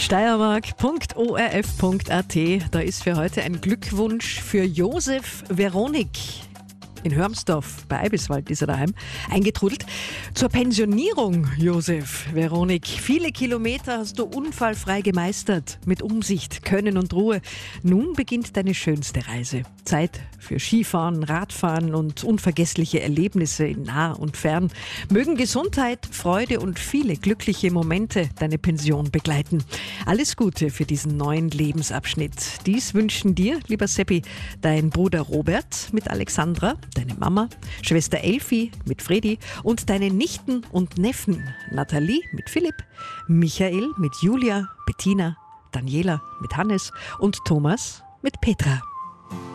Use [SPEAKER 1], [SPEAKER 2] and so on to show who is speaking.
[SPEAKER 1] Steiermark.orf.at. Da ist für heute ein Glückwunsch für Josef Veronik. In Hörmsdorf bei Eibiswald ist er daheim eingetrudelt. Zur Pensionierung, Josef Veronik. Viele Kilometer hast du unfallfrei gemeistert, mit Umsicht, Können und Ruhe. Nun beginnt deine schönste Reise. Zeit für Skifahren, Radfahren und unvergessliche Erlebnisse in nah und fern. Mögen Gesundheit, Freude und viele glückliche Momente deine Pension begleiten. Alles Gute für diesen neuen Lebensabschnitt. Dies wünschen dir, lieber Seppi, dein Bruder Robert mit Alexandra, deine Mama, Schwester Elfi mit Fredi und deine Nichten und Neffen Nathalie mit Philipp, Michael mit Julia, Bettina, Daniela mit Hannes und Thomas mit Petra.